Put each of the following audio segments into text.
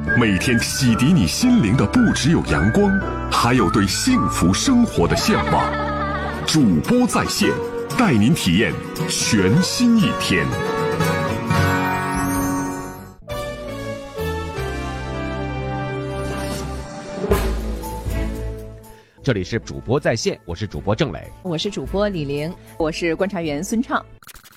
每天洗涤你心灵的不只有阳光，还有对幸福生活的向往。主播在线，带您体验全新一天。 这里是主播在线，我是主播郑磊， 我是主播李玲， 我是观察员孙畅。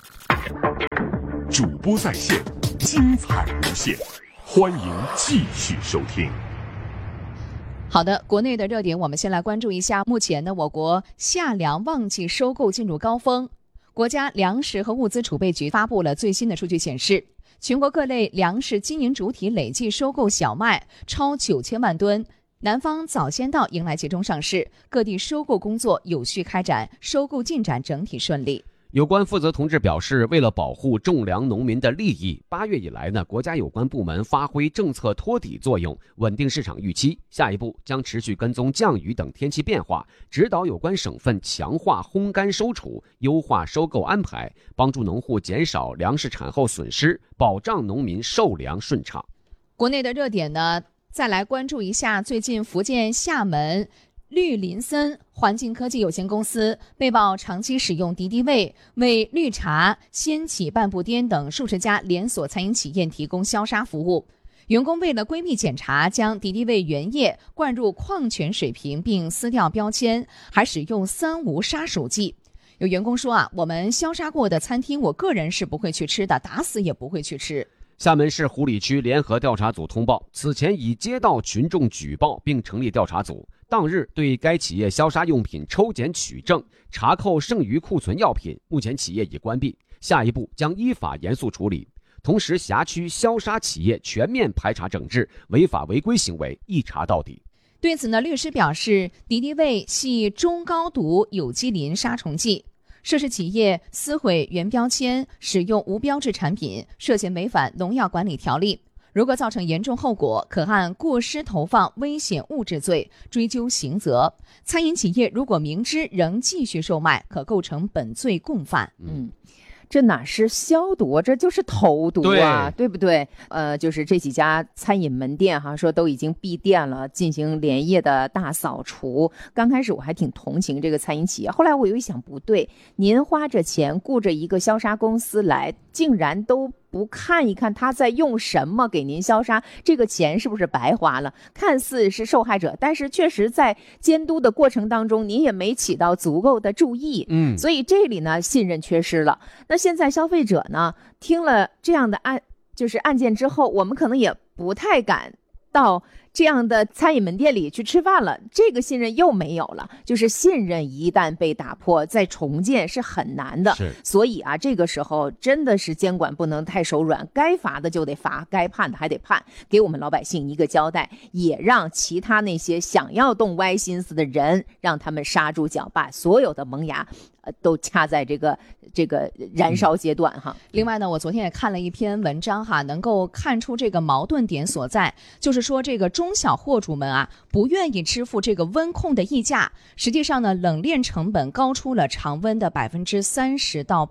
主播在线，精彩无限，欢迎继续收听。 好的，国内的热点我们先来关注一下。目前呢，我国夏粮旺季收购进入高峰。国家粮食和物资储备局发布了最新的数据显示，全国各类粮食经营主体累计收购小麦超9000万吨。南方早先到迎来集中上市，各地收购工作有序开展，收购进展整体顺利。 有关负责同志表示，为了保护种粮农民的利益，8月以来呢，国家有关部门发挥政策托底作用，稳定市场预期。下一步将持续跟踪降雨等天气变化，指导有关省份强化烘干收储，优化收购安排，帮助农户减少粮食产后损失，保障农民售粮顺畅。 国内的热点呢，再来关注一下最近福建厦门绿林森环境科技有限公司被曝长期使用敌敌畏为绿茶、鲜起、半步颠等数十家连锁餐饮企业提供消杀服务。员工为了规避检查，将敌敌畏原液灌入矿泉水瓶并撕掉标签，还使用3无杀手剂。有员工说我们消杀过的餐厅，我个人是不会去吃的，打死也不会去吃。 厦门市湖里区联合调查组通报，此前已接到群众举报并成立调查组，当日对该企业消杀用品抽检取证，查扣剩余库存药品，目前企业已关闭，下一步将依法严肃处理。同时辖区消杀企业全面排查整治，违法违规行为一查到底。 对此呢，律师表示，敌敌畏系中高毒有机磷杀虫剂，涉事企业撕毁原标签，使用无标志产品，涉嫌违反农药管理条例。如果造成严重后果，可按过失投放危险物质罪追究刑责。餐饮企业如果明知仍继续售卖，可构成本罪共犯。 这哪是消毒，这就是投毒啊， 对不对？就是这几家餐饮门店说都已经闭店了，进行连夜的大扫除。刚开始我还挺同情这个餐饮企业，后来我又一想，不对，您花着钱雇着一个消杀公司来，竟然都不看一看他在用什么给您消杀，这个钱是不是白花了？看似是受害者，但是确实在监督的过程当中，您也没起到足够的注意。所以这里呢，信任缺失了。那现在消费者呢，听了这样的案件之后，我们可能也不太敢到这样的餐饮门店里去吃饭了，这个信任又没有了。就是信任一旦被打破，再重建是很难的。所以这个时候真的是监管不能太手软，该罚的就得罚，该判的还得判，给我们老百姓一个交代，也让其他那些想要动歪心思的人，让他们刹住脚，把所有的萌芽都掐在这个燃烧阶段另外呢，我昨天也看了一篇文章能够看出这个矛盾点所在，就是说这个中小货主们不愿意支付这个温控的溢价，实际上呢，冷链成本高出了常温的30%到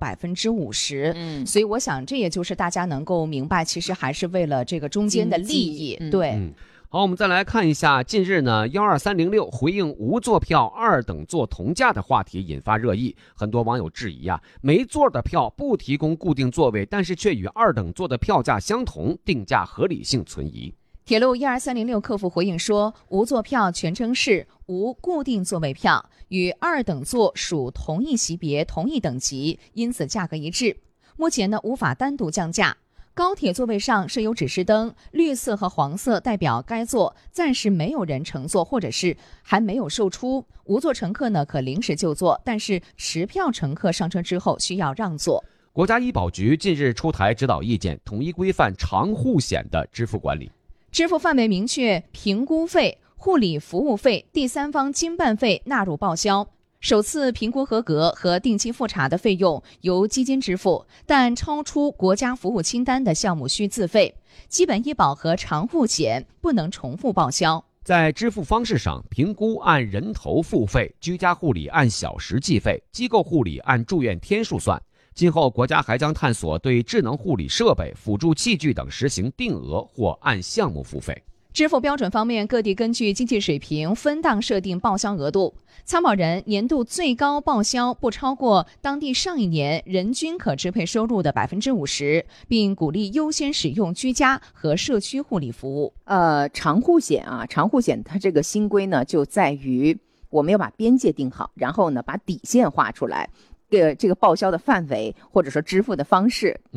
50%。所以我想这也就是大家能够明白，其实还是为了这个中间的利益。对。 好，我们再来看一下，近日呢12306回应无座票2等座同价的话题引发热议，很多网友质疑没座的票不提供固定座位，但是却与2等座的票价相同，定价合理性存疑。 铁路12306客服回应说，无座票全称是无固定座位票，与2等座属同一级别同一等级，因此价格一致。目前呢，无法单独降价。高铁座位上设有指示灯，绿色和黄色代表该座暂时没有人乘坐，或者是还没有售出。无座乘客呢可临时就座，但是持票乘客上车之后需要让座。 国家医保局近日出台指导意见，统一规范长护险的支付管理。 支付范围明确，评估费、护理服务费、第三方经办费纳入报销。首次评估合格和定期复查的费用由基金支付，但超出国家服务清单的项目需自费。基本医保和长护险不能重复报销。 在支付方式上，评估按人头付费，居家护理按小时计费，机构护理按住院天数算。今后国家还将探索对智能护理设备、辅助器具等实行定额或按项目付费。 支付标准方面，各地根据经济水平分档设定报销额度。参保人年度最高报销不超过当地上一年人均可支配收入的50%，并鼓励优先使用居家和社区护理服务。 长户险它这个新规呢，就在于我们要把边界定好，然后呢把底线画出来，这个报销的范围或者说支付的方式